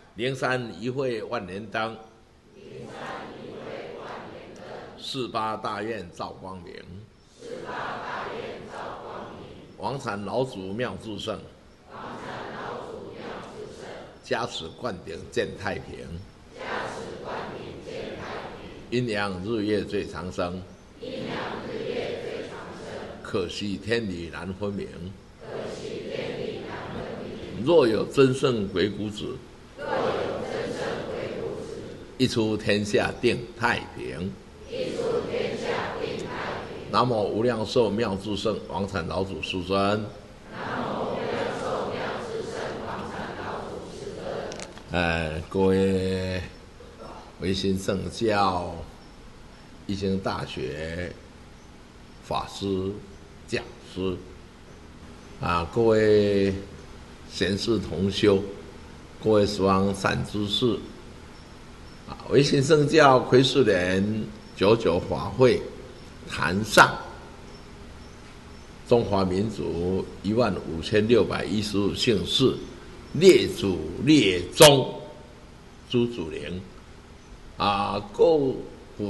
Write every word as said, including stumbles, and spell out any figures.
灵山一会万年灯，四八大愿照光明，王禅老祖妙智胜，加持灌顶见太平，阴阳日月最长生，可惜天理难分明。若有真圣鬼谷子，一出天下定太平。南无无量寿妙智胜王禅老祖师尊。呃，各位维新圣教一经大学法师、讲师啊，各位贤士同修，各位十方善知识啊，维新圣教癸巳年九九法会坛上，中华民族一万五千六百一十五姓氏列祖列宗诸祖灵啊，各